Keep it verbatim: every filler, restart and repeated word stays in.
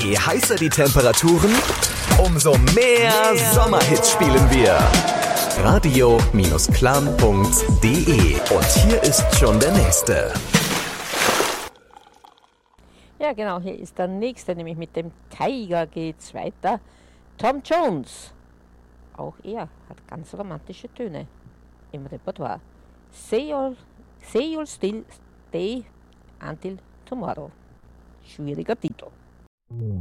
Je heißer die Temperaturen, umso mehr Sommerhits spielen wir. radio-klan punkt de. Und hier ist schon der nächste. Ja, genau, hier ist der nächste, nämlich mit dem Tiger geht's weiter. Tom Jones. Auch er hat ganz romantische Töne im Repertoire. Say you'll, say you'll still stay until tomorrow. Schwieriger Titel.